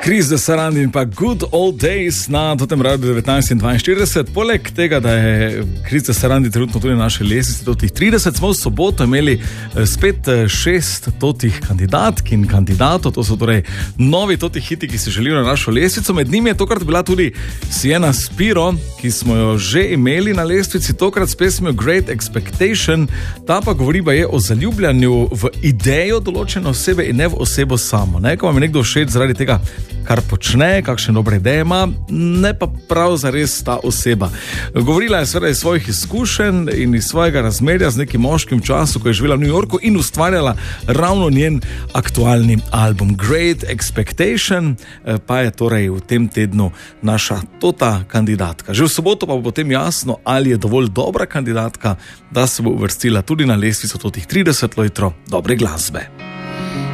Chris de Sarandon in pa Good Old Days na tem radiu 19:42. Poleg tega, da je Chris de Sarandon trenutno tudi na naši lestvici totih 30, smo v soboto imeli spet 6 totih kandidatk in kandidatov. To so torej novi totih hiti, ki se želijo na našo lestvico. Med njimi je tokrat bila tudi Sienna Spiro, ki smo jo že imeli na lestvici, tokrat s pesmijo Great Expectation. Ta pa govori je o zaljubljanju v idejo določene osebe in ne v osebo samo. Ko vam je nekdo všeč zaradi tega, kar počne, kakšne dobre ideje ima, ne pa prav zares ta oseba. Govorila je seveda iz svojih izkušenj in iz svojega razmerja z nekim moškim v času, ko je živela v New Yorku in ustvarjala ravno njen aktualni album Great Expectation, pa je torej v tem tednu naša tota kandidatka. Že v soboto pa bo potem jasno, ali je dovolj dobra kandidatka, da se bo uvrstila tudi na lestvico totih 30 lojtro dobre glasbe.